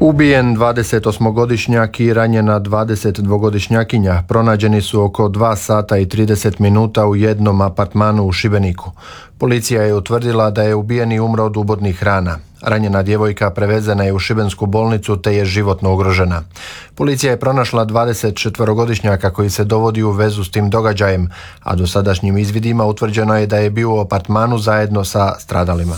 Ubijen 28-godišnjak i ranjena 22-godišnjakinja pronađeni su oko 2 sata i 30 minuta u jednom apartmanu u Šibeniku. Policija je utvrdila da je ubijeni umro od ubodnih rana. Ranjena djevojka prevezena je u šibensku bolnicu te je životno ugrožena. Policija je pronašla 24-godišnjaka koji se dovodi u vezu s tim događajem, a dosadašnjim izvidima utvrđeno je da je bio u apartmanu zajedno sa stradalima.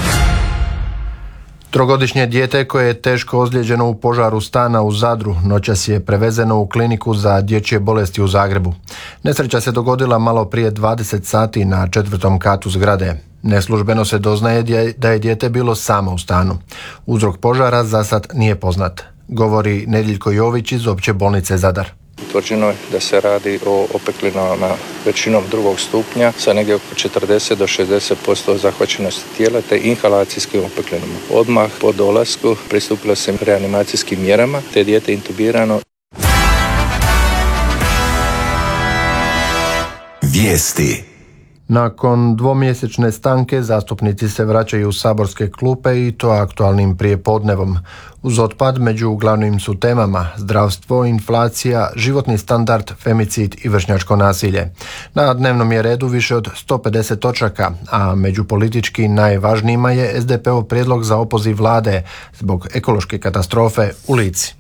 Trogodišnje dijete koje je teško ozlijeđeno u požaru stana u Zadru noćas je prevezeno u kliniku za dječje bolesti u Zagrebu. Nesreća se dogodila malo prije 20 sati na 4. katu zgrade. Neslužbeno se doznaje da je dijete bilo samo u stanu. Uzrok požara za sad nije poznat, govori Nediljko Jović iz Opće bolnice Zadar. Utvrđeno je da se radi o opeklinama većinom 2. stupnja sa negdje oko 40 do 60% zahvaćenosti tijela te inhalacijskim opeklinama. Odmah po dolasku pristupilo se reanimacijskim mjerama te je dijete intubirano. Vijesti. Nakon dvomjesečne stanke zastupnici se vraćaju u saborske klupe i to aktualnim prijepodnevom. Uz otpad među glavnim su temama zdravstvo, inflacija, životni standard, femicid i vršnjačko nasilje. Na dnevnom je redu više od 150 točaka, a među politički najvažnijima je SDP-ov prijedlog za opoziv vlade zbog ekološke katastrofe u Lici.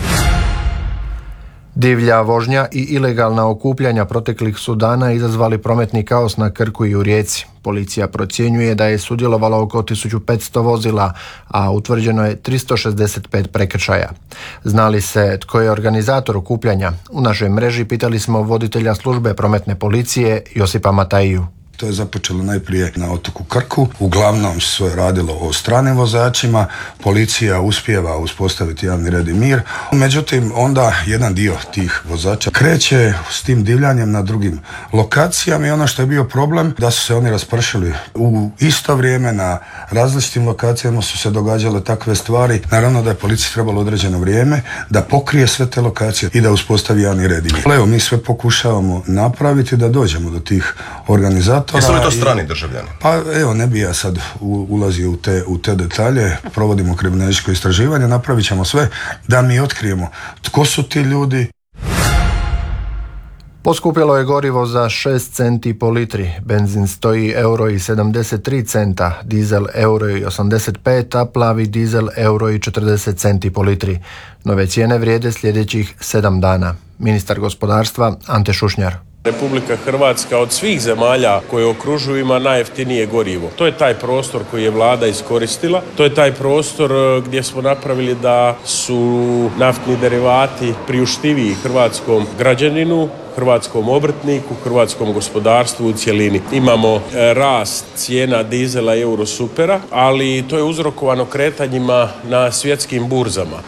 Divlja vožnja i ilegalna okupljanja proteklih su dana izazvali prometni kaos na Krku i u Rijeci. Policija procjenjuje da je sudjelovalo oko 1500 vozila, a utvrđeno je 365 prekršaja. Zna li se tko je organizator okupljanja? U našoj mreži pitali smo voditelja službe prometne policije Josipa Matajiju. To je započelo najprije na otoku Krku. Uglavnom se radilo o stranim vozačima. Policija uspijeva uspostaviti javni red i mir. Međutim, onda jedan dio tih vozača kreće s tim divljanjem na drugim lokacijama i ono što je bio problem da su se oni raspršili u isto vrijeme na različitim lokacijama su se događale takve stvari. Naravno da je policiji trebalo određeno vrijeme da pokrije sve te lokacije i da uspostavi javni red i mir. Evo, mi sve pokušavamo napraviti da dođemo do tih organizatora. Jesu li to strani državljani? Pa evo, ne bi ja sad ulazio u te detalje, provodimo kriminalističko istraživanje, napravit ćemo sve da mi otkrijemo tko su ti ljudi. Poskupjelo je gorivo za 6 centi po litri, benzin stoji €1,73, dizel €1,85, a plavi dizel €1,40 po litri. Nove cijene vrijede sljedećih 7 dana. Ministar gospodarstva Ante Šušnjar. Republika Hrvatska od svih zemalja koje okružuju ima najjeftinije gorivo. To je taj prostor koji je vlada iskoristila. To je taj prostor gdje smo napravili da su naftni derivati priuštiviji hrvatskom građaninu, hrvatskom obrtniku, hrvatskom gospodarstvu u cjelini. Imamo rast cijena dizela i eurosupera, ali to je uzrokovano kretanjima na svjetskim burzama.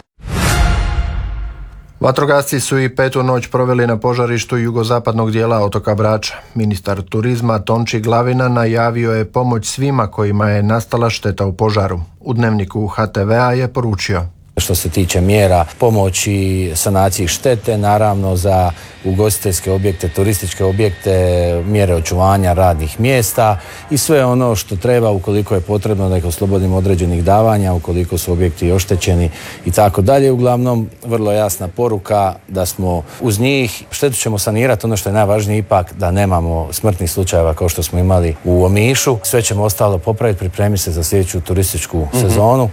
Vatrogasci su i 5. noć proveli na požarištu jugozapadnog dijela otoka Brača. Ministar turizma Tonči Glavina najavio je pomoć svima kojima je nastala šteta u požaru. U dnevniku HTV-a je poručio: što se tiče mjera pomoći sanaciji štete, naravno za ugostiteljske objekte, turističke objekte, mjere očuvanja radnih mjesta i sve ono što treba ukoliko je potrebno da ih oslobodimo određenih davanja, ukoliko su objekti oštećeni i tako dalje. Uglavnom, vrlo jasna poruka da smo uz njih. Štetu ćemo sanirati, ono što je najvažnije ipak da nemamo smrtnih slučajeva kao što smo imali u Omišu. Sve ćemo ostalo popraviti, pripremiti se za sljedeću turističku sezonu.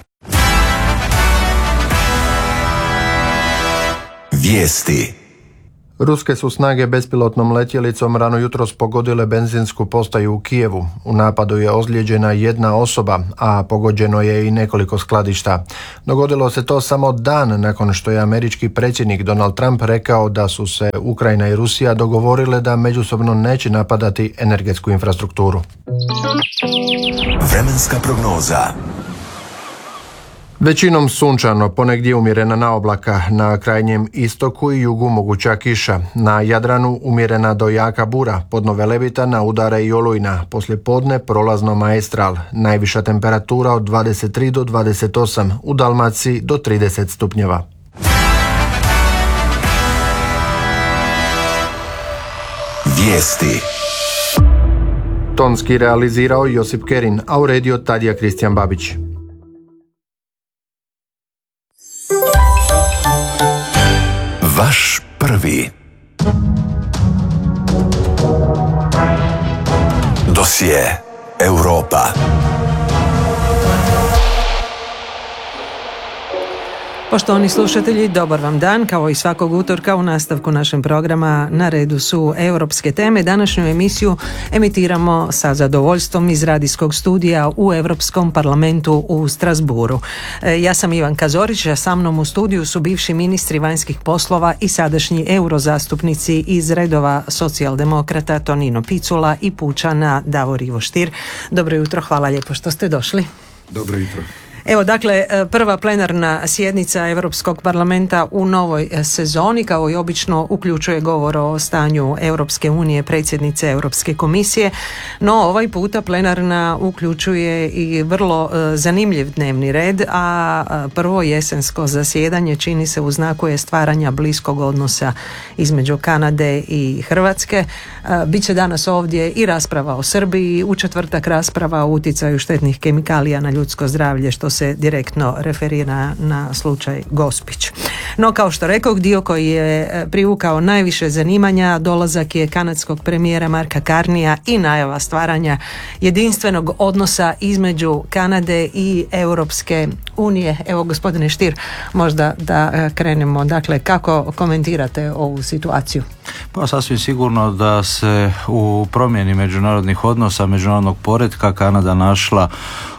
Vijesti. Ruske su snage bespilotnom letjelicom rano jutros pogodile benzinsku postaju u Kijevu. U napadu je ozlijeđena 1 osoba, a pogođeno je i nekoliko skladišta. Dogodilo se to samo dan nakon što je američki predsjednik Donald Trump rekao da su se Ukrajina i Rusija dogovorile da međusobno neće napadati energetsku infrastrukturu. Vremenska prognoza. Većinom sunčano, ponegdje umjerena na oblaka, na krajnjem istoku i jugu moguća kiša. Na Jadranu umjerena do jaka bura, podno Velebita udara i olujna, poslijepodne prolazno maestral, najviša temperatura od 23 do 28, u Dalmaciji do 30 stupnjeva. Vijesti. Tonski realizirao Josip Kerin, a uredio Tadija Kristijan Babić. Vaš prvi. Dosije Europa. Poštovani slušatelji, dobar vam dan. Kao i svakog utorka u nastavku našeg programa na redu su europske teme. Današnju emisiju emitiramo sa zadovoljstvom iz radijskog studija u Europskom parlamentu u Strasburu. Ja sam Ivanka Zorić, a sa mnom u studiju su bivši ministri vanjskih poslova i sadašnji eurozastupnici iz redova socijaldemokrata Tonino Picula i pučana Davor Ivo Stier. Dobro jutro, hvala lijepo što ste došli. Dobro jutro. Evo, dakle, prva plenarna sjednica Europskog parlamenta u novoj sezoni, kao i obično, uključuje govor o stanju Europske unije, predsjednice Europske komisije, no ovaj puta plenarna uključuje i vrlo zanimljiv dnevni red, a prvo jesensko zasjedanje čini se u znaku je stvaranja bliskog odnosa između Kanade i Hrvatske. Biće danas ovdje i rasprava o Srbiji, u četvrtak rasprava o utjecaju štetnih kemikalija na ljudsko zdravlje, što se direktno referira na slučaj Gospić. No, kao što rekoh, dio koji je privukao najviše zanimanja, dolazak je kanadskog premijera Marka Carneya i najava stvaranja jedinstvenog odnosa između Kanade i Europske unije. Evo, gospodine Stier, možda da krenemo. Dakle, kako komentirate ovu situaciju? Pa sasvim sigurno da se u promjeni međunarodnih odnosa, međunarodnog poretka Kanada našla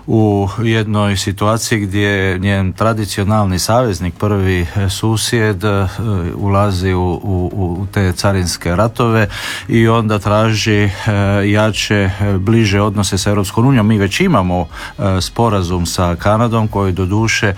u jednoj situaciji gdje njen tradicionalni saveznik, prvi susjed, ulazi u te carinske ratove i onda traži jače, bliže odnose sa Europskom unijom. Mi već imamo sporazum sa Kanadom koji doduše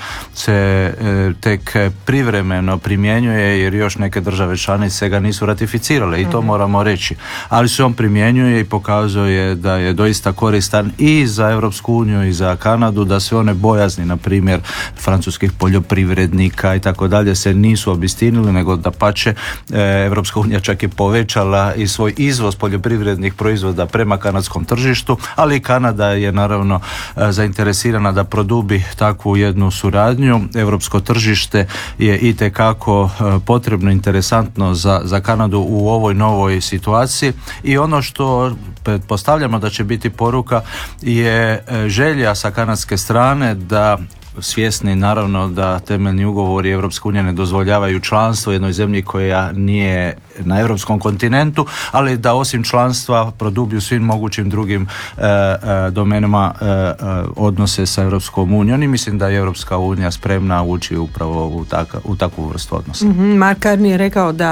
se tek privremeno primjenjuje jer još neke države članice ga nisu ratificirale i to moramo reći. Ali se on primjenjuje i pokazuje da je doista koristan i za Europsku uniju i za Kanadu, da sve one bojazni, na primjer francuskih poljoprivrednika i tako dalje, se nisu obistinili, nego dapače Europska unija čak je povećala i svoj izvoz poljoprivrednih proizvoda prema kanadskom tržištu, ali i Kanada je naravno zainteresirana da produbi takvu jednu suradnju. Europsko tržište je itekako potrebno, interesantno za Kanadu u ovoj novoj situaciji i ono što pretpostavljamo da će biti poruka je želja sa kanadske strane da, svjesni naravno da temeljni ugovori Europske unije ne dozvoljavaju članstvo jednoj zemlji koja nije na europskom kontinentu, ali da osim članstva produbi u svim mogućim drugim domenama odnose sa Europskom unijom i mislim da je Europska unija spremna ući upravo u takvu vrstu odnosa. Mark Carney je rekao da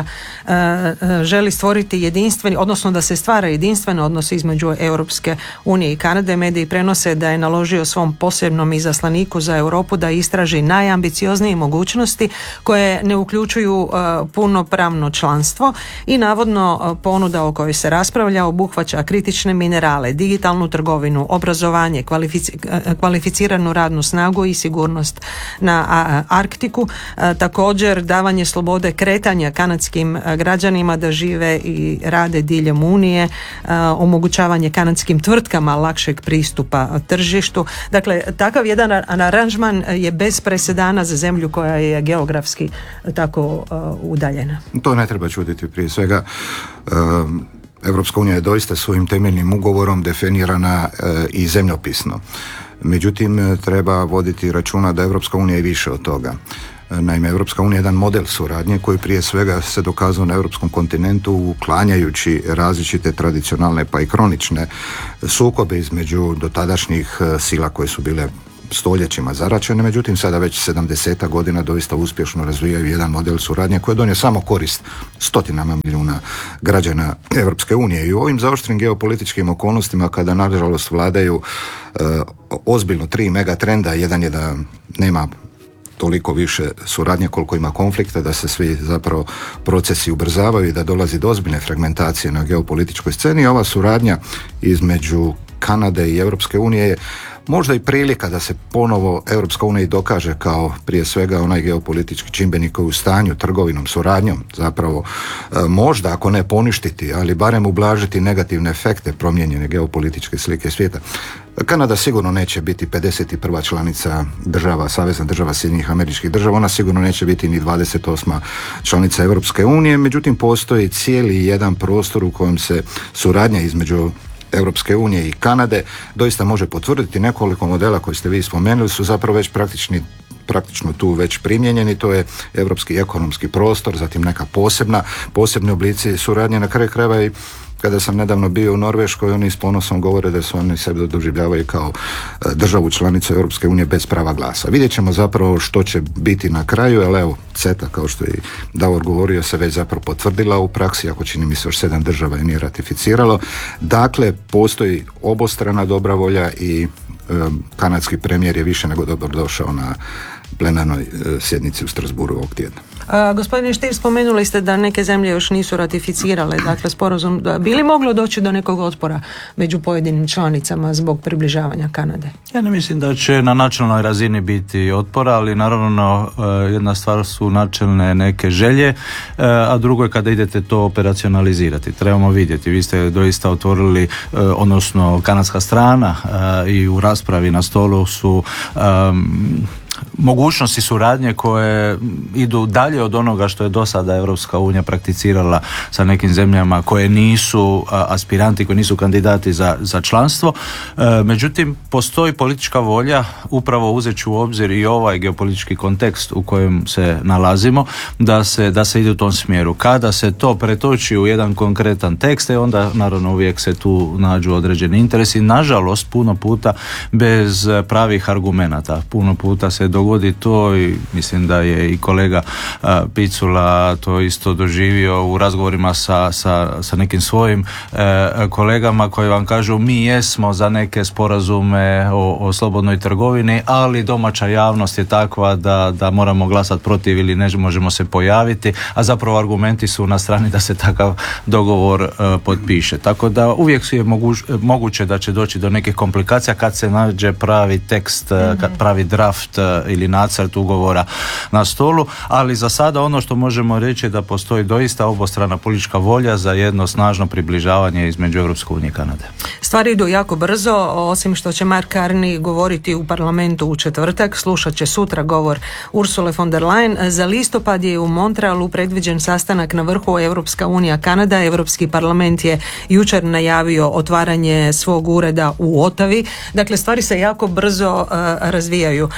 želi stvoriti jedinstveni, odnosno da se stvara jedinstven odnos između Europske unije i Kanade. Mediji prenose da je naložio svom posebnom izaslaniku za Europu da istraži najambicioznije mogućnosti koje ne uključuju punopravno članstvo i navodno ponuda o kojoj se raspravlja obuhvaća kritične minerale, digitalnu trgovinu, obrazovanje, kvalificiranu radnu snagu i sigurnost na Arktiku. Također davanje slobode kretanja kanadskim građanima da žive i rade diljem Unije, omogućavanje kanadskim tvrtkama lakšeg pristupa tržištu. Dakle, takav jedan aranžman je bez presedana za zemlju koja je geografski tako udaljena. To ne treba čuditi. Prije svega, Europska unija je doista svojim temeljnim ugovorom definirana i zemljopisno. Međutim, treba voditi računa da Europska unija je više od toga. Naime, Europska unija je jedan model suradnje koji prije svega se dokazao na europskom kontinentu uklanjajući različite tradicionalne pa i kronične sukobe između dotadašnjih sila koje su bile stoljećima zaračene, međutim sada već 70 godina doista uspješno razvijaju jedan model suradnje koji je donio samo korist stotinama milijuna građana Europske unije. I u ovim zaoštrim geopolitičkim okolnostima kada nažalost vladaju ozbiljno 3 megatrenda, jedan je da nema toliko više suradnje koliko ima konflikta, da se svi zapravo procesi ubrzavaju i da dolazi do ozbiljne fragmentacije na geopolitičkoj sceni. Ova suradnja između Kanade i Europske unije je možda i prilika da se ponovo Europska unija dokaže kao prije svega onaj geopolitički čimbenik koji je u stanju trgovinom, suradnjom zapravo možda, ako ne poništiti, ali barem ublažiti negativne efekte promijenjene geopolitičke slike svijeta. Kanada sigurno neće biti 51. članica država, Savezna država Sjedinjenih Američkih Država, ona sigurno neće biti ni 28. članica Europske unije, međutim postoji cijeli jedan prostor u kojem se suradnja između Europske unije i Kanade doista može potvrditi. Nekoliko modela koje ste vi spomenuli su zapravo već praktično tu već primijenjeni, to je europski ekonomski prostor, zatim neka posebni oblici suradnje. Na kraju krajeva i kada sam nedavno bio u Norveškoj, oni s ponosom govore da su oni sebe doživljavaju kao državu članicu Europske unije bez prava glasa. Vidjet ćemo zapravo što će biti na kraju, ali evo, CETA, kao što je Davor govorio, se već zapravo potvrdila u praksi, ako čini mi se još 7 država je nije ratificiralo. Dakle, postoji obostrana dobra volja i kanadski premijer je više nego dobro došao na plenarnoj sjednici u Strasbourgu ovog tjedna. Gospodine Stier, spomenuli ste da neke zemlje još nisu ratificirale, dakle, sporazum. Bi li moglo doći do nekog otpora među pojedinim članicama zbog približavanja Kanade? Ja ne mislim da će na načelnoj razini biti otpora, ali naravno jedna stvar su načelne neke želje, a drugo je kada idete to operacionalizirati. Trebamo vidjeti, vi ste doista otvorili, odnosno kanadska strana i u raspravi na stolu su mogućnosti suradnje koje idu dalje od onoga što je do sada Europska unija prakticirala sa nekim zemljama koje nisu aspiranti, koji nisu kandidati za članstvo. Međutim, postoji politička volja, upravo uzeći u obzir i ovaj geopolitički kontekst u kojem se nalazimo, da se ide u tom smjeru. Kada se to pretoči u jedan konkretan tekst, onda naravno uvijek se tu nađu određeni interesi. Nažalost, puno puta bez pravih argumenata. Puno puta se dogodi to i mislim da je i kolega Picula to isto doživio u razgovorima sa nekim svojim kolegama koji vam kažu mi jesmo za neke sporazume o slobodnoj trgovini, ali domaća javnost je takva da moramo glasati protiv ili ne možemo se pojaviti, a zapravo argumenti su na strani da se takav dogovor potpiše. Tako da uvijek je moguće da će doći do nekih komplikacija kad se nađe pravi tekst, kad pravi draft ili nacrt ugovora na stolu, ali za sada ono što možemo reći je da postoji doista obostrana politička volja za jedno snažno približavanje između Europske unije i Kanade. Stvari idu jako brzo, osim što će Mark Carney govoriti u parlamentu u četvrtak, slušat će sutra govor Ursule von der Leyen. Za listopad je u Montrealu predviđen sastanak na vrhu Europska unija Kanada. Europski parlament je jučer najavio otvaranje svog ureda u Ottawi. Dakle, stvari se jako brzo razvijaju.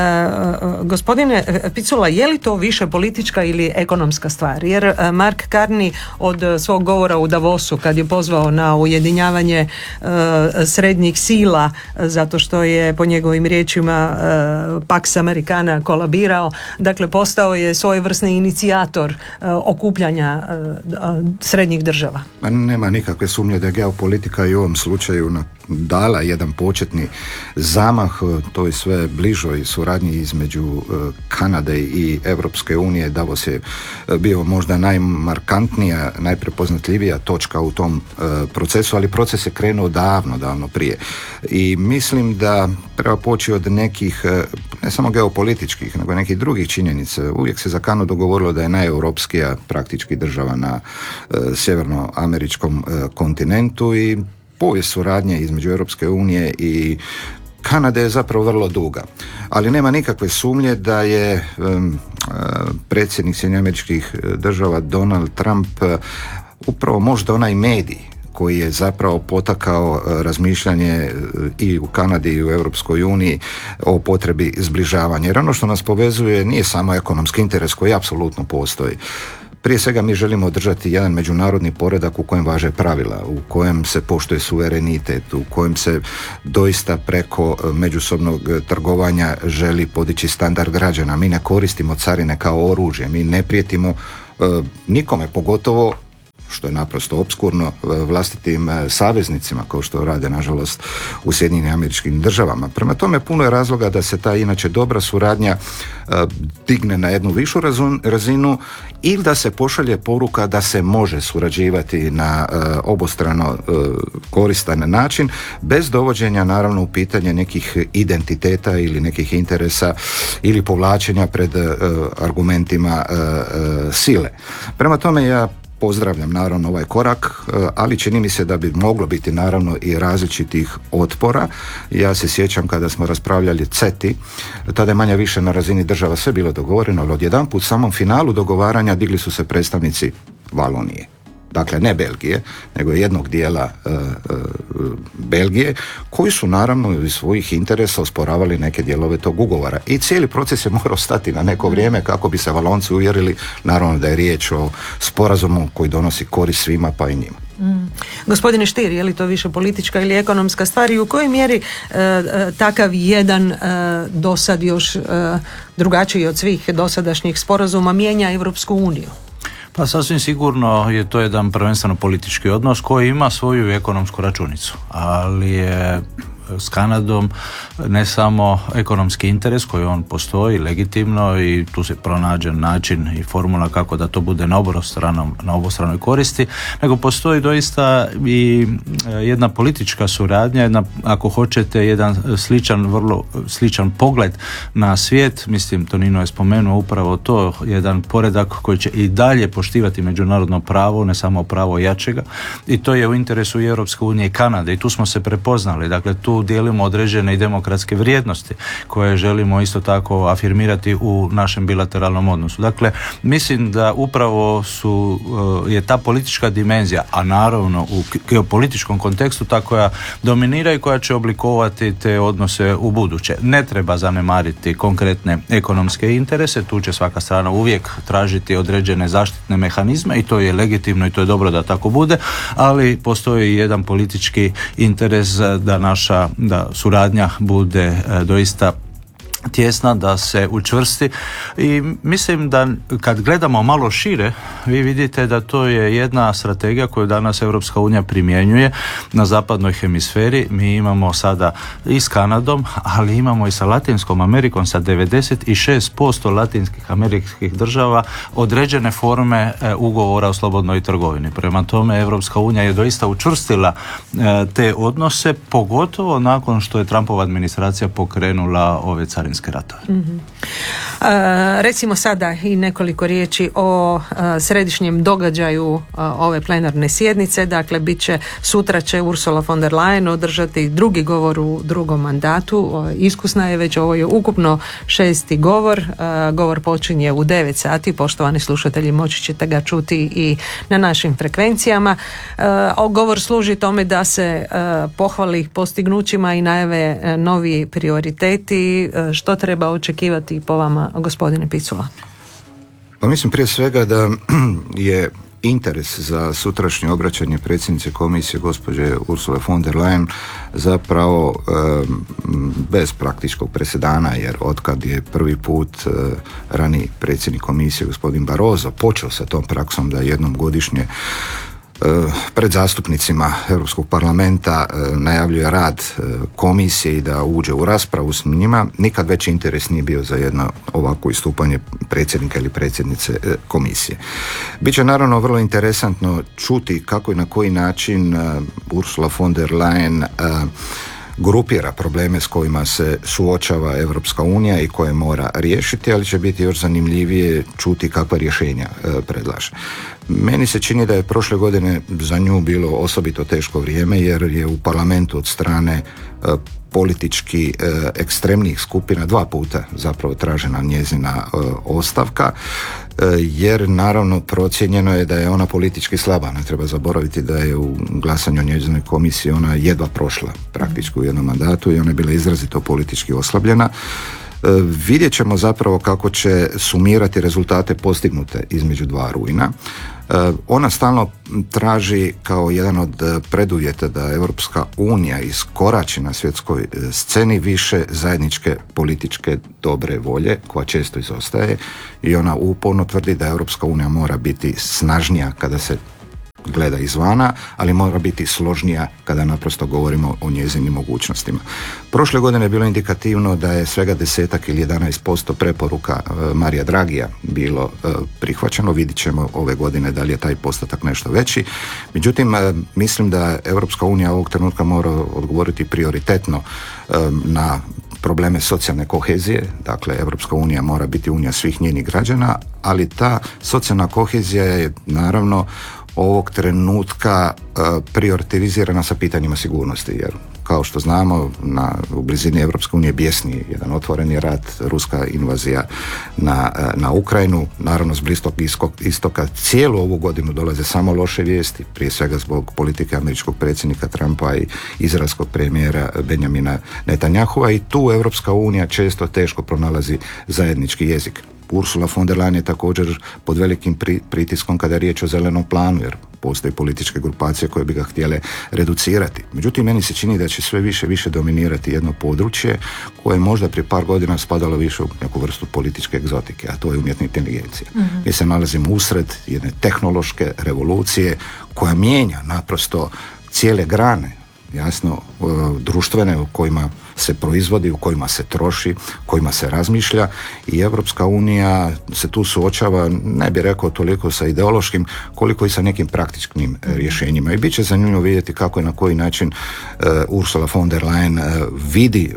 Gospodine Picula, je li to više politička ili ekonomska stvar? Jer Mark Carney od svog govora u Davosu, kad je pozvao na ujedinjavanje srednjih sila, zato što je po njegovim riječima Pax Americana kolabirao, dakle postao je svojevrsni inicijator okupljanja srednjih država. Nema nikakve sumnje da je geopolitika i u ovom slučaju dala jedan početni zamah toj sve bližoj suradnji između Kanade i Europske unije. Davos je bio možda najmarkantnija, najprepoznatljivija točka u tom procesu, ali proces je krenuo davno prije. I mislim da treba poći od nekih, ne samo geopolitičkih, nego nekih drugih činjenica. Uvijek se za Kanadu govorilo da je najeuropskija praktički država na sjevernoameričkom kontinentu i povijest suradnje između Europske unije i Kanade je zapravo vrlo duga. Ali nema nikakve sumnje da je predsjednik Sjedinjenih Američkih Država Donald Trump upravo možda onaj medij koji je zapravo potakao razmišljanje i u Kanadi i u Europskoj uniji o potrebi zbližavanja. Jer ono što nas povezuje nije samo ekonomski interes koji apsolutno postoji. Prije svega mi želimo održati jedan međunarodni poredak u kojem važe pravila, u kojem se poštuje suverenitet, u kojem se doista preko međusobnog trgovanja želi podići standard građana. Mi ne koristimo carine kao oružje, mi ne prijetimo nikome, pogotovo što je naprosto opskurno, vlastitim saveznicima, kao što rade nažalost u Sjedinjenim Američkim Državama. Prema tome puno je razloga da se ta inače dobra suradnja digne na jednu višu razinu ili da se pošalje poruka da se može surađivati na obostrano koristan način, bez dovođenja naravno u pitanje nekih identiteta ili nekih interesa ili povlačenja pred argumentima sile. Prema tome ja pozdravljam naravno ovaj korak, ali čini mi se da bi moglo biti naravno i različitih otpora. Ja se sjećam kada smo raspravljali CETI, tada je manje više na razini država sve bilo dogovoreno, ali odjedanput u samom finalu dogovaranja digli su se predstavnici Valonije. Dakle, ne Belgije, nego jednog dijela Belgije, koji su naravno iz svojih interesa osporavali neke dijelove tog ugovora. I cijeli proces je morao stati na neko vrijeme kako bi se Valonci uvjerili, naravno da je riječ o sporazumu koji donosi korist svima, pa i njima. Gospodine Stier, je li to više politička ili ekonomska stvar i u kojoj mjeri takav jedan do sad još drugačiji od svih dosadašnjih sporazuma mijenja Europsku uniju? Pa sasvim sigurno je to jedan prvenstveno politički odnos koji ima svoju ekonomsku računicu, ali je s Kanadom ne samo ekonomski interes koji on postoji legitimno i tu se pronađe način i formula kako da to bude na obostranoj koristi, nego postoji doista i jedna politička suradnja, jedna, ako hoćete, jedan vrlo sličan pogled na svijet. Mislim, Tonino je spomenuo upravo to, jedan poredak koji će i dalje poštivati međunarodno pravo, ne samo pravo jačega, i to je u interesu i Europske unije i Kanade, i tu smo se prepoznali. Dakle, tu dijelimo određene i demokratske vrijednosti koje želimo isto tako afirmirati u našem bilateralnom odnosu. Dakle, mislim da upravo je ta politička dimenzija, a naravno u geopolitičkom kontekstu ta koja dominira i koja će oblikovati te odnose u buduće. Ne treba zanemariti konkretne ekonomske interese, tu će svaka strana uvijek tražiti određene zaštitne mehanizme i to je legitimno i to je dobro da tako bude, ali postoji jedan politički interes da suradnja bude doista tjesna, da se učvrsti, i mislim da kad gledamo malo šire, vi vidite da to je jedna strategija koju danas Europska unija primjenjuje na zapadnoj hemisferi. Mi imamo sada i s Kanadom, ali imamo i sa Latinskom Amerikom, sa 96% latinskih američkih država određene forme ugovora o slobodnoj trgovini. Prema tome, Europska unija je doista učvrstila te odnose, pogotovo nakon što je Trumpova administracija pokrenula ove carinske ratove. Mm-hmm. Recimo sada i nekoliko riječi o središnjem događaju ove plenarne sjednice. Dakle, sutra će Ursula von der Leyen održati drugi govor u drugom mandatu. Iskusna je već, ovo je ukupno 6. govor. Govor počinje u 9 sati. Poštovani slušatelji, moći ćete ga čuti i na našim frekvencijama. Govor služi tome da se pohvali postignućima i najave novi prioriteti. Što treba očekivati po vama, gospodine Picula? Pa mislim prije svega da je interes za sutrašnje obraćanje predsjednice komisije gospođe Ursule von der Leyen zapravo bez praktičkog presedana, jer otkad je prvi put raniji predsjednik komisije gospodin Barroso počeo sa tom praksom da jednom godišnje pred zastupnicima Europskog parlamenta najavljuje rad komisije i da uđe u raspravu s njima, nikad veći interes nije bio za jedno ovako istupanje predsjednika ili predsjednice komisije. Biće naravno vrlo interesantno čuti kako i na koji način Ursula von der Leyen grupira probleme s kojima se suočava Europska unija i koje mora riješiti, ali će biti još zanimljivije čuti kakva rješenja predlaže. Meni se čini da je prošle godine za nju bilo osobito teško vrijeme, jer je u parlamentu od strane politički ekstremnih skupina 2 puta zapravo tražena njezina ostavka, jer naravno procijenjeno je da je ona politički slaba. Ne treba zaboraviti da je u glasanju o njezinoj komisiji ona jedva prošla praktički u jednom mandatu i ona je bila izrazito politički oslabljena. Vidjet ćemo zapravo kako će sumirati rezultate postignute između 2 rujna. Ona stalno traži kao jedan od preduvjeta da Europska unija iskorači na svjetskoj sceni više zajedničke političke dobre volje, koja često izostaje, i ona uporno tvrdi da Europska unija mora biti snažnija kada se gleda izvana, ali mora biti složnija kada naprosto govorimo o njezinim mogućnostima. Prošle godine je bilo indikativno da je svega 10 ili 11% preporuka Marija Dragija bilo prihvaćeno. Vidit ćemo ove godine da li je taj postotak nešto veći. Međutim, mislim da Europska unija ovog trenutka mora odgovoriti prioritetno na probleme socijalne kohezije, dakle Europska unija mora biti unija svih njenih građana, ali ta socijalna kohezija je naravno ovog trenutka prioritizirana sa pitanjima sigurnosti, jer kao što znamo u blizini Europske unije bjesni jedan otvoreni rat, ruska invazija na Ukrajinu, naravno s Bliskog istoka cijelu ovu godinu dolaze samo loše vijesti, prije svega zbog politike američkog predsjednika Trumpa i izraelskog premijera Benjamina Netanyahua, i tu Europska unija često teško pronalazi zajednički jezik. Ursula von der Leyen je također pod velikim pritiskom kada je riječ o zelenom planu, jer postoje političke grupacije koje bi ga htjele reducirati. Međutim, meni se čini da će sve više dominirati jedno područje koje je možda prije par godina spadalo više u neku vrstu političke egzotike, a to je umjetna inteligencija. Mm-hmm. Mi se nalazimo usred jedne tehnološke revolucije koja mijenja naprosto cijele grane, jasno, društvene, u kojima se proizvodi, u kojima se troši, u kojima se razmišlja, i Europska unija se tu suočava, ne bih rekao toliko sa ideološkim, koliko i sa nekim praktičnim rješenjima. I bit će zanimljivo vidjeti kako i na koji način Ursula von der Leyen vidi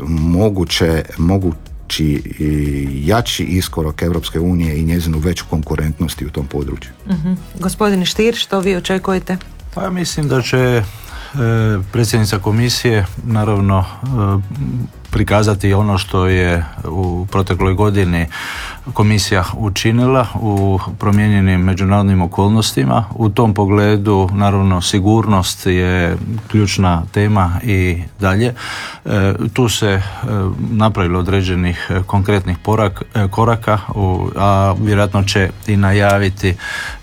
mogući jači iskorak Europske unije i njezinu veću konkurentnosti u tom području. Mm-hmm. Gospodine Stier, što vi očekujete? Pa mislim da će predsjednica komisije naravno prikazati ono što je u protekloj godini komisija učinila u promijenjenim međunarodnim okolnostima. U tom pogledu naravno sigurnost je ključna tema i dalje. Tu se napravilo određenih konkretnih koraka, a vjerojatno će i najaviti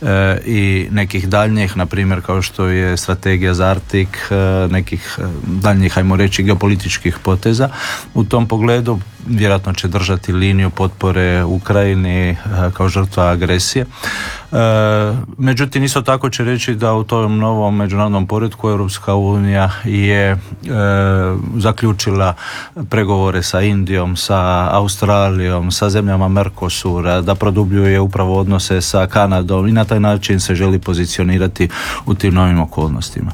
i nekih daljnjih, na primjer kao što je strategija za Arktik, nekih daljnjih, ajmo reći, geopolitičkih poteza. U tom pogledu vjerojatno će držati liniju potpore Ukrajini kao žrtva agresije. Međutim, isto tako će reći da u tom novom međunarodnom poretku Europska unija je zaključila pregovore sa Indijom, sa Australijom, sa zemljama Mercosura, da produbljuje upravo odnose sa Kanadom i na taj način se želi pozicionirati u tim novim okolnostima.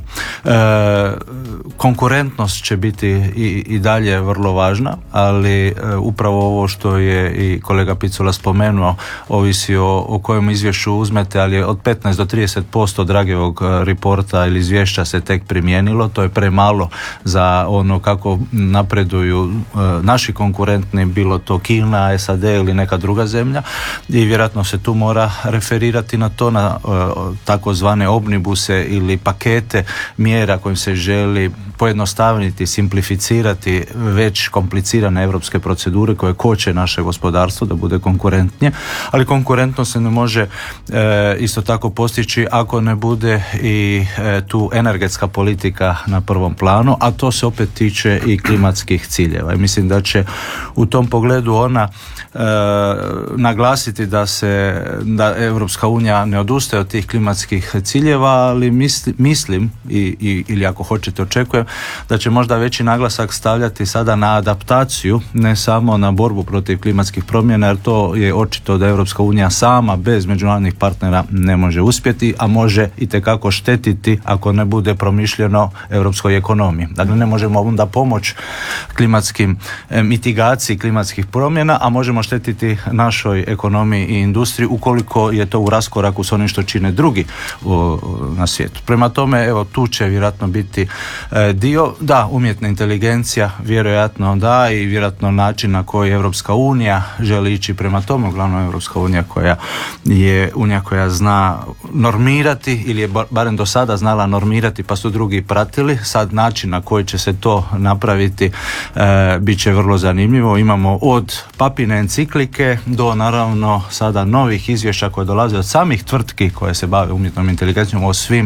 Konkurentnost će biti i dalje vrlo važna, ali upravo ovo što je i kolega Picula spomenuo, ovisi o kojem izvješću uzmete, ali od 15 do 30% Dragijevog reporta ili izvješća se tek primijenilo. To je premalo za ono kako napreduju naši konkurentni, bilo to Kina, SAD ili neka druga zemlja, i vjerojatno se tu mora referirati na to, na takozvane omnibuse ili pakete mjera kojim se želi pojednostavniti, simplificirati već komplicirane europske procedure koje koče naše gospodarstvo da bude konkurentnije, ali konkurentnost se ne može isto tako postići ako ne bude i tu energetska politika na prvom planu, a to se opet tiče i klimatskih ciljeva. I mislim da će u tom pogledu ona naglasiti da Europska unija ne odustaje od tih klimatskih ciljeva, ali mislim ili ako hoćete očekujem da će možda veći naglasak stavljati sada na adaptaciju, ne samo na borbu protiv klimatskih promjena, jer to je očito da Europska unija sama bez međunarodnih partnera ne može uspjeti, a može itekako štetiti ako ne bude promišljeno europskoj ekonomiji. Dakle, ne možemo onda pomoći klimatskim mitigaciji klimatskih promjena, a možemo štetiti našoj ekonomiji i industriji ukoliko je to u raskoraku s onim što čine drugi na svijetu. Prema tome, evo, tu će vjerojatno biti dio, da, umjetna inteligencija vjerojatno da, i vjerojatno način na koji Europska unija želi ići prema tome, uglavnom Europska unija koja je unija koja zna normirati, ili je barem do sada znala normirati, pa su drugi pratili. Sad način na koji će se to napraviti bit će vrlo zanimljivo. Imamo od papine enciklike do naravno sada novih izvješća koje dolaze od samih tvrtki koje se bave umjetnom inteligencijom o svim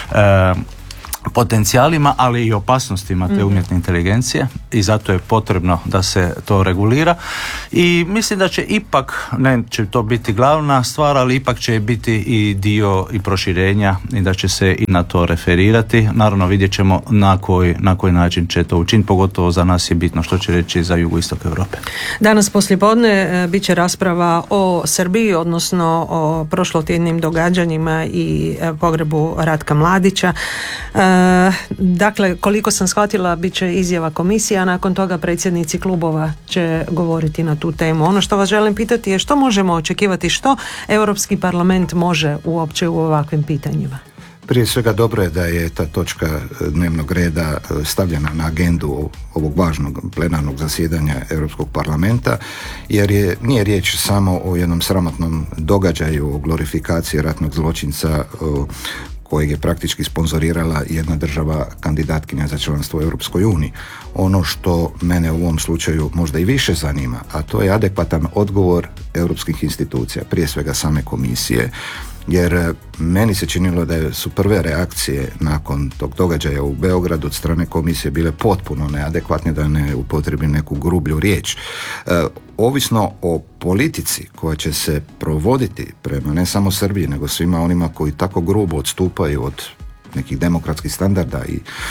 potencijalima, ali i opasnostima te umjetne inteligencije, i zato je potrebno da se to regulira. I mislim da će ipak, neće to biti glavna stvar, ali ipak će biti i dio i proširenja i da će se i na to referirati. Naravno, vidjet ćemo na koji način će to učiniti, pogotovo za nas je bitno što će reći za jugoistok Europe. Danas poslijepodne bit će rasprava o Srbiji, odnosno o prošlotjednim događanjima i pogrebu Ratka Mladića. Dakle, koliko sam shvatila, bit će izjava komisije, a nakon toga predsjednici klubova će govoriti na tu temu. Ono što vas želim pitati je što možemo očekivati, što Europski parlament može uopće u ovakvim pitanjima? Prije svega dobro je da je ta točka dnevnog reda stavljena na agendu ovog važnog plenarnog zasjedanja Europskog parlamenta, jer nije riječ samo o jednom sramotnom događaju, o glorifikaciji ratnog zločinca kojeg je praktički sponzorirala jedna država kandidatkinja za članstvo u Europskoj uniji. Ono što mene u ovom slučaju možda i više zanima, a to je adekvatan odgovor europskih institucija, prije svega same komisije, jer meni se činilo da su prve reakcije nakon tog događaja u Beogradu od strane komisije bile potpuno neadekvatne, da ne upotrijebim neku grublju riječ. Ovisno o politici koja će se provoditi prema ne samo Srbiji, nego svima onima koji tako grubo odstupaju od nekih demokratskih standarda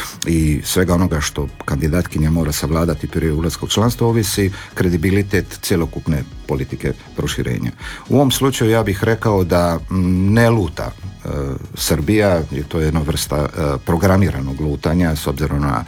i svega onoga što kandidatkinja mora savladati prije ulaska u članstvo, ovisi kredibilitet cjelokupne politike proširenja. U ovom slučaju ja bih rekao da ne luta Srbija, to je jedna vrsta programiranog lutanja s obzirom na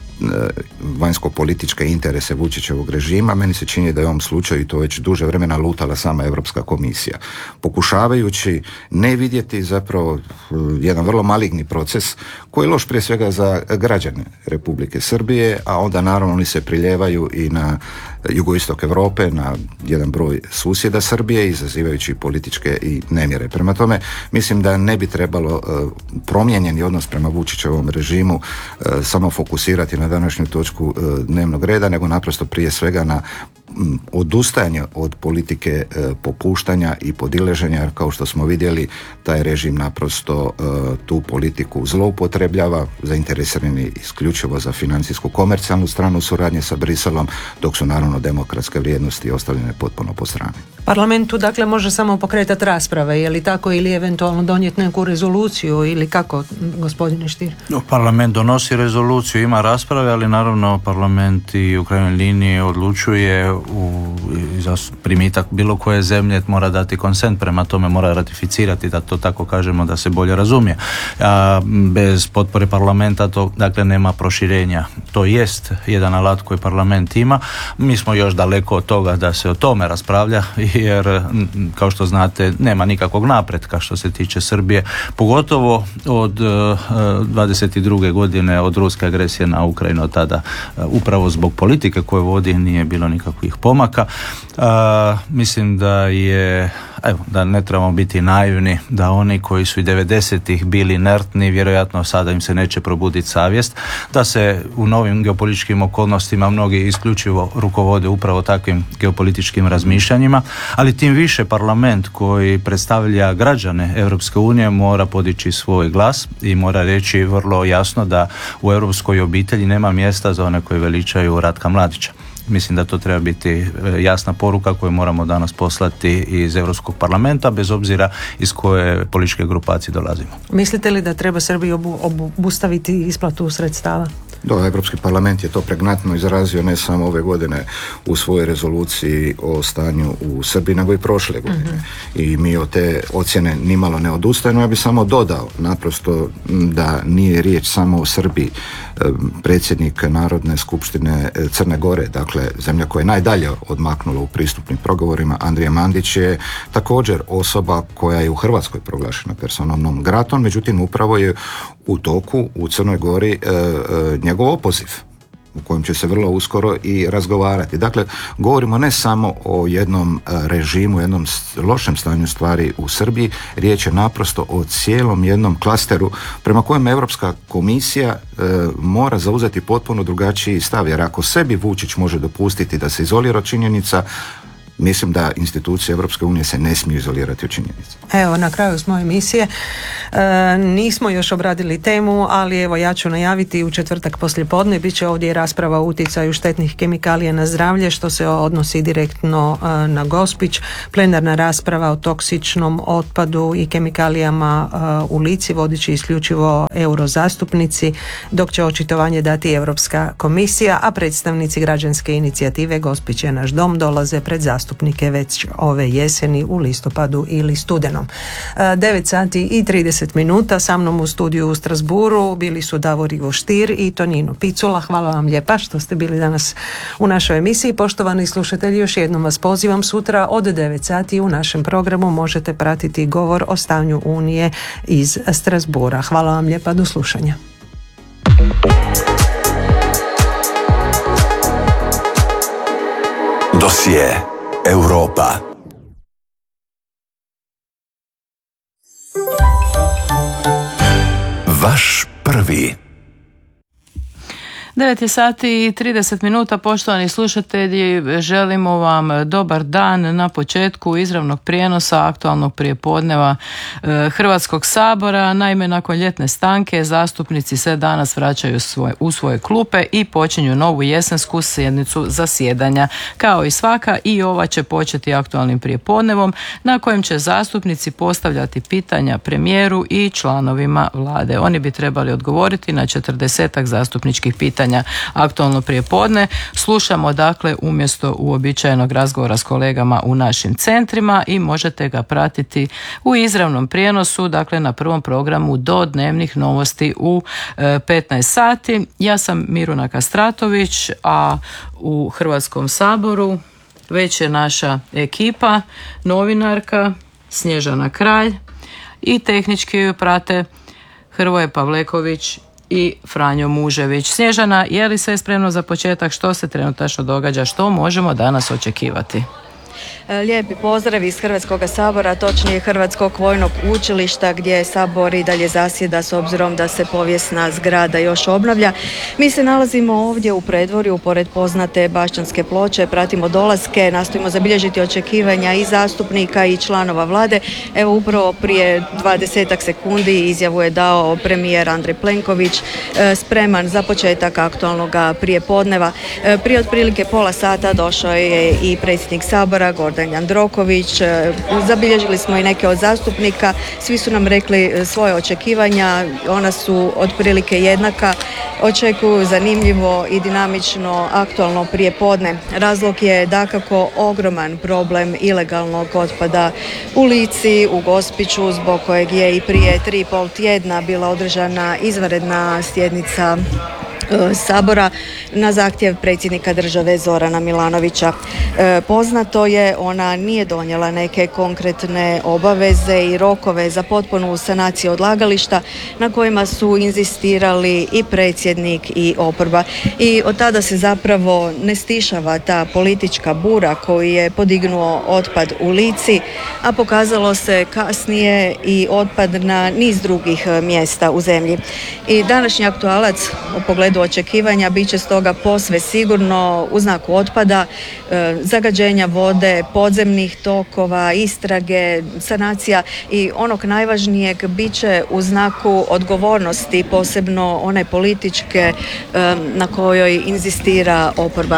vanjsko-političke interese Vučićevog režima. Meni se čini da je u ovom slučaju to već duže vremena lutala sama Europska komisija, pokušavajući ne vidjeti zapravo jedan vrlo maligni proces koji je loš prije svega za građane Republike Srbije, a onda naravno oni se priljevaju i na jugoistok Europe, na jedan broj susjeda Srbije, izazivajući političke i nemire. Prema tome, mislim da ne bi trebalo promijenjeni odnos prema Vučićevom režimu samo fokusirati na današnju točku dnevnog reda, nego naprosto prije svega na odustajanje od politike popuštanja i podileženja, jer kao što smo vidjeli, taj režim naprosto tu politiku zloupotrebljava, zainteresirani isključivo za financijsku komercijalnu stranu suradnje sa Briselom, dok su naravno demokratske vrijednosti ostavljene potpuno po strani. Parlamentu dakle može samo pokretati rasprave, je li tako, ili eventualno donijeti neku rezoluciju, ili kako, gospodine Stier? Parlament donosi rezoluciju, ima rasprave, ali naravno parlament i u krajnjoj liniji odlučuje za primitak bilo koje zemlje, mora dati konsent, prema tome mora ratificirati, da to tako kažemo, da se bolje razumije. Bez potpore parlamenta to dakle nema proširenja. To jest jedan alat koji parlament ima. Mi smo još daleko od toga da se o tome raspravlja, jer kao što znate nema nikakvog napretka što se tiče Srbije, pogotovo od 22. godine, od ruske agresije na Ukrajinu. Od tada upravo zbog politike koje vodi nije bilo nikakvih pomaka. Mislim da je, da ne trebamo biti naivni, da oni koji su i 90-ih bili inertni, vjerojatno sada im se neće probuditi savjest, da se u novim geopolitičkim okolnostima mnogi isključivo rukovode upravo takvim geopolitičkim razmišljanjima, ali tim više parlament koji predstavlja građane Europske unije mora podići svoj glas i mora reći vrlo jasno da u europskoj obitelji nema mjesta za one koji veličaju Ratka Mladića. Mislim da to treba biti jasna poruka koju moramo danas poslati iz Europskog parlamenta, bez obzira iz koje političke grupacije dolazimo. Mislite li da treba Srbiji obustaviti isplatu sredstava? Da, Europski parlament je to pregnantno izrazio ne samo ove godine u svojoj rezoluciji o stanju u Srbiji, nego i prošle godine. I mi od te ocjene nimalo ne odustajemo. Ja bih samo dodao naprosto da nije riječ samo o Srbiji. Predsjednik Narodne skupštine Crne Gore, dakle zemlja koja je najdalje odmaknula u pristupnim pregovorima, Andrija Mandić, je također osoba koja je u Hrvatskoj proglašena personom non gratom, međutim upravo je u toku u Crnoj Gori njegov opoziv, u kojem će se vrlo uskoro i razgovarati. Dakle, govorimo ne samo o jednom režimu, jednom lošem stanju stvari u Srbiji, riječ je naprosto o cijelom jednom klasteru prema kojem Europska komisija mora zauzeti potpuno drugačiji stav, jer ako sebi Vučić može dopustiti da se izolira od činjenica, mislim da institucije Europske unije se ne smiju izolirati od činjenica. Evo, na kraju smo emisije. Nismo još obradili temu, ali evo ja ću najaviti u četvrtak poslijepodne bit će ovdje rasprava o utjecaju štetnih kemikalija na zdravlje, što se odnosi direktno na Gospić. Plenarna rasprava o toksičnom otpadu i kemikalijama u Lici vodit će isključivo eurozastupnici, dok će očitovanje dati Europska komisija, a predstavnici građanske inicijative Gospić je naš dom dolaze pred zastupnici zastupnike već ove jeseni u listopadu ili studenom. 9 sati i 30 minuta sa mnom u studiju u Strasburu bili su Davor Ivo Stier i Tonino Picula. Hvala vam lijepa što ste bili danas u našoj emisiji. Poštovani slušatelji, još jednom vas pozivam, sutra od 9 sati u našem programu možete pratiti govor o stanju Unije iz Strasbura. Hvala vam lijepa, do slušanja. Dosije Europa. Vaš prvi. 9 sati i 30 minuta, poštovani slušatelji, želimo vam dobar dan na početku izravnog prijenosa aktualnog prijepodneva Hrvatskog sabora. Naime, nakon ljetne stanke zastupnici se danas vraćaju u svoje klupe i počinju novu jesensku sjednicu zasjedanja. Kao i svaka, i ova će početi aktualnim prijepodnevom na kojem će zastupnici postavljati pitanja premijeru i članovima vlade. Oni bi trebali odgovoriti na 40 zastupničkih pitanja. Aktualno prijepodne slušamo dakle umjesto uobičajenog razgovora s kolegama u našim centrima i možete ga pratiti u izravnom prijenosu, dakle na prvom programu do dnevnih novosti u 15 sati. Ja sam Miruna Kastratović, a u Hrvatskom saboru već je naša ekipa, novinarka Snježana Kralj i tehnički ju prate Hrvoje Pavleković i Franjo Mužević. Snježana, je li sve spremno za početak? Što se trenutačno događa? Što možemo danas očekivati? Lijepi pozdrav iz Hrvatskog sabora, točnije Hrvatskog vojnog učilišta gdje Sabor i dalje zasjeda s obzirom da se povijesna zgrada još obnavlja. Mi se nalazimo ovdje u predvorju pored poznate Bašćanske ploče, pratimo dolaske, nastojimo zabilježiti očekivanja i zastupnika i članova vlade. Evo upravo prije 20 sekundi izjavu je dao premijer Andrej Plenković, spreman za početak aktualnog prijepodneva. Prije otprilike pola sata došao je i predsjednik Sabora Gordan Jandroković, zabilježili smo i neke od zastupnika, svi su nam rekli svoje očekivanja, ona su otprilike jednaka, očekuju zanimljivo i dinamično aktualno prijepodne. Razlog je dakako ogroman problem ilegalnog otpada u Lici, u Gospiću, zbog kojeg je i prije 3,5 tjedna bila održana izvanredna sjednica Sabora na zahtjev predsjednika države Zorana Milanovića. Poznato je, ona nije donijela neke konkretne obaveze i rokove za potpunu sanaciju odlagališta na kojima su inzistirali i predsjednik i oporba. I od tada se zapravo ne stišava ta politička bura koju je podignuo otpad u Lici, a pokazalo se kasnije i otpad na niz drugih mjesta u zemlji. I današnji aktualac u pogledu očekivanja bit će stoga posve sigurno u znaku otpada, zagađenja vode, podzemnih tokova, istrage, sanacija i onog najvažnijeg bit će u znaku odgovornosti, posebno one političke na kojoj inzistira oporba.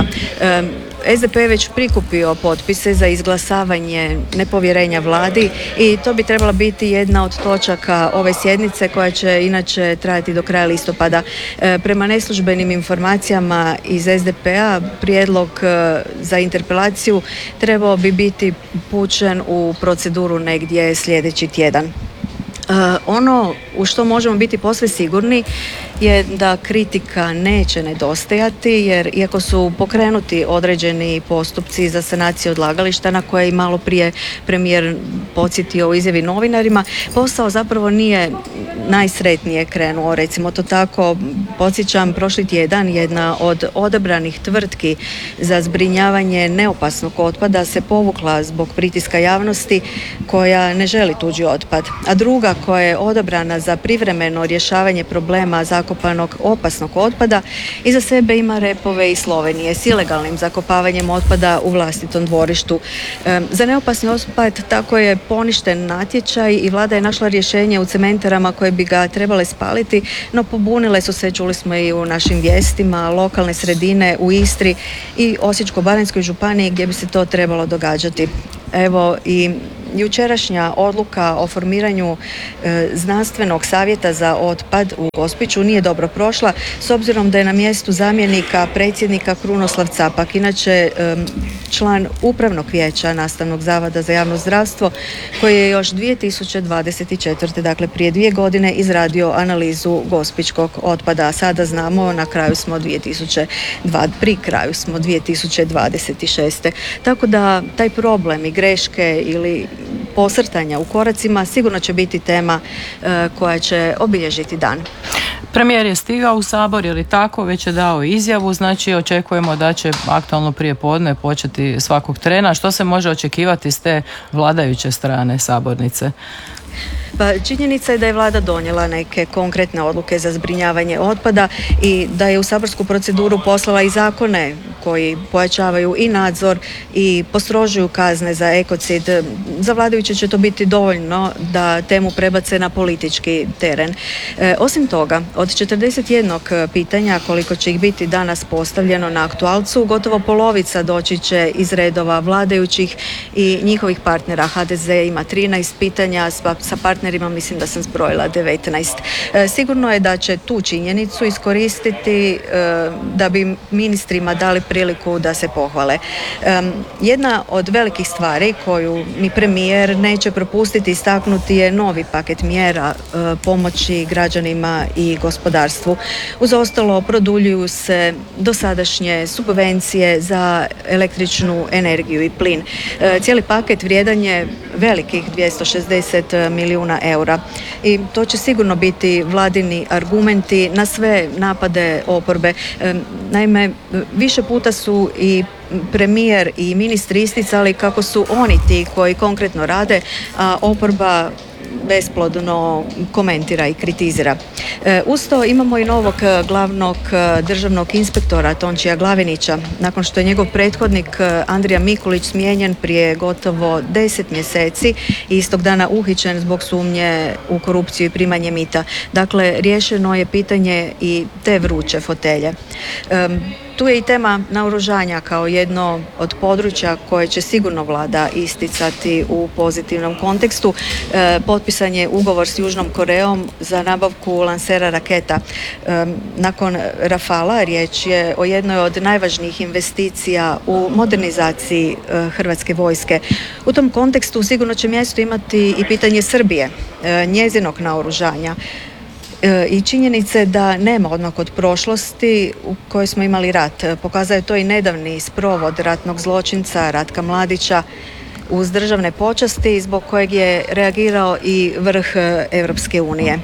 SDP je već prikupio potpise za izglasavanje nepovjerenja vladi i to bi trebala biti jedna od točaka ove sjednice koja će inače trajati do kraja listopada. Prema neslužbenim informacijama iz SDP-a prijedlog za interpelaciju trebao bi biti pućen u proceduru negdje sljedeći tjedan. Ono u što možemo biti posve sigurni je da kritika neće nedostajati, jer iako su pokrenuti određeni postupci za sanaciju odlagališta na koje je i malo prije premijer podsjetio u izjavi novinarima, posao zapravo nije najsretnije krenuo, recimo to tako. Podsjećam, prošli tjedan jedna od odabranih tvrtki za zbrinjavanje neopasnog otpada se povukla zbog pritiska javnosti koja ne želi tuđi otpad, a druga koja je odabrana za privremeno rješavanje problema zakopanog opasnog otpada iza sebe ima repove iz Slovenije s ilegalnim zakopavanjem otpada u vlastitom dvorištu. Za neopasni otpad tako je poništen natječaj i vlada je našla rješenje u cementarama koje bi ga trebale spaliti, no pobunile su se, čuli smo i u našim vijestima, lokalne sredine u Istri i Osječko-baranjskoj županiji gdje bi se to trebalo događati. Evo i jučerašnja odluka o formiranju znanstvenog savjeta za otpad u Gospiću nije dobro prošla, s obzirom da je na mjestu zamjenika predsjednika Krunoslav Capak, inače član upravnog vijeća Nastavnog zavoda za javno zdravstvo, koji je još 2024. dakle prije 2 godine izradio analizu gospićkog otpada, a sada znamo pri kraju smo 2026. Tako da taj problem i greške ili posrtanja u koracima sigurno će biti tema koja će obilježiti dan. Premijer je stigao u Sabor, je li tako, već je dao izjavu, znači očekujemo da će aktualno prijepodne početi svakog trena. Što se može očekivati s te vladajuće strane sabornice? Pa činjenica je da je vlada donijela neke konkretne odluke za zbrinjavanje otpada i da je u saborsku proceduru poslala i zakone koji pojačavaju i nadzor i postrožuju kazne za ekocid. Za vladajuće će to biti dovoljno da temu prebace na politički teren. Osim toga, od 41 pitanja koliko će ih biti danas postavljeno na aktualcu, gotovo polovica doći će iz redova vladajućih i njihovih partnera. HDZ ima 13 pitanja, sa partnerima mislim da sam zbrojila 19. Sigurno je da će tu činjenicu iskoristiti da bi ministrima dali priliku da se pohvale. Jedna od velikih stvari koju ni premijer neće propustiti istaknuti je novi paket mjera pomoći građanima i gospodarstvu. Uz ostalo produljuju se dosadašnje subvencije za električnu energiju i plin. Cijeli paket vrijedan je velikih 260 milijuna eura i to će sigurno biti vladini argumenti na sve napade oporbe. Naime, više puta su i premijer i ministri isticali kako su oni ti koji konkretno rade, a oporba besplodno komentira i kritizira. Uz to imamo i novog glavnog državnog inspektora Tončija Glavinića, nakon što je njegov prethodnik Andrija Mikulić smijenjen prije gotovo 10 mjeseci i istog dana uhićen zbog sumnje u korupciju i primanje mita. Dakle, riješeno je pitanje i te vruće fotelje. Tu je i tema naoružanja kao jedno od područja koje će sigurno vlada isticati u pozitivnom kontekstu. Potpisan je ugovor s Južnom Koreom za nabavku lansera raketa. Nakon Rafala riječ je o jednoj od najvažnijih investicija u modernizaciji Hrvatske vojske. U tom kontekstu sigurno će mjesto imati i pitanje Srbije, njezinog naoružanja. I činjenice da nema odmak od prošlosti u kojoj smo imali rat. Pokazao je to i nedavni sprovod ratnog zločinca Ratka Mladića uz državne počasti zbog kojeg je reagirao i vrh Europske unije.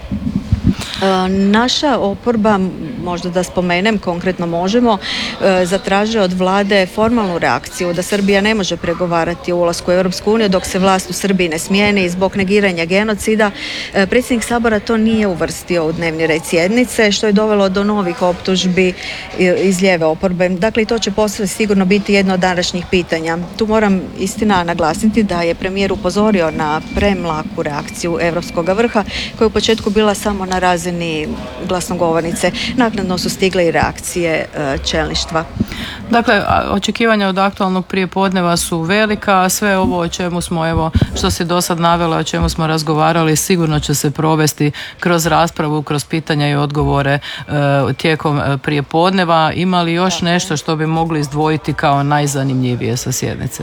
Naša oporba, možda da spomenem, konkretno Možemo, zatražuje od vlade formalnu reakciju da Srbija ne može pregovarati o ulasku u Europsku uniju dok se vlast u Srbiji ne smijeni zbog negiranja genocida. Predsjednik Sabora to nije uvrstio u dnevni red sjednice, što je dovelo do novih optužbi iz lijeve oporbe. Dakle, i to će posve sigurno biti jedno od današnjih pitanja. Tu moram istina naglasiti da je premijer upozorio na premlaku reakciju Europskog vrha, koja je u početku bila samo na razini glasnogovornice. Naknadno su stigle i reakcije čelništva. Dakle, očekivanja od aktualnog prijepodneva su velika, a sve ovo o čemu smo, evo, što si do sad navela, o čemu smo razgovarali, sigurno će se provesti kroz raspravu, kroz pitanja i odgovore tijekom prijepodneva. Ima li još nešto što bi mogli izdvojiti kao najzanimljivije sa sjednice?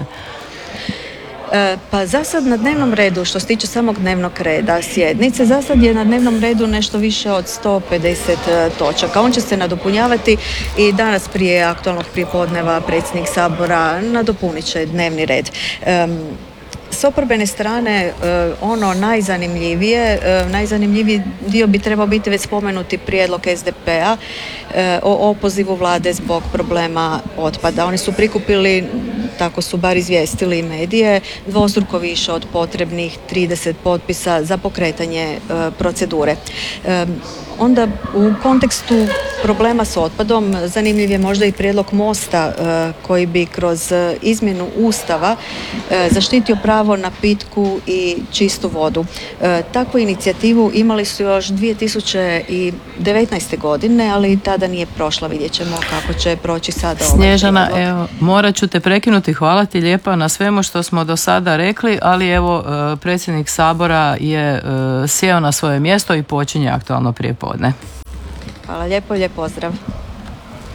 Pa za sad na dnevnom redu, što se tiče samog dnevnog reda sjednice, za sad je na dnevnom redu nešto više od 150 točaka. On će se nadopunjavati i danas prije aktualnog prijepodneva predsjednik Sabora nadopunit će dnevni red. S oporbene strane ono najzanimljiviji dio bi trebao biti već spomenuti prijedlog SDP-a o opozivu vlade zbog problema otpada. Oni su prikupili, tako su bar izvijestili medije, dvostruko više od potrebnih 30 potpisa za pokretanje procedure. Onda u kontekstu problema s otpadom zanimljiv je možda i prijedlog Mosta koji bi kroz izmjenu Ustava zaštitio pravo na pitku i čistu vodu. Takvu inicijativu imali su još 2019. godine, ali tada nije prošla. Vidjet ćemo kako će proći sada ovaj Snježana, prijedlog. evo, morat ću te prekinuti. Hvala ti lijepa na svemu što smo do sada rekli, ali evo, predsjednik Sabora je sjeo na svoje mjesto i počinje aktualno prijepodne. Hvala lijepo, lijep pozdrav.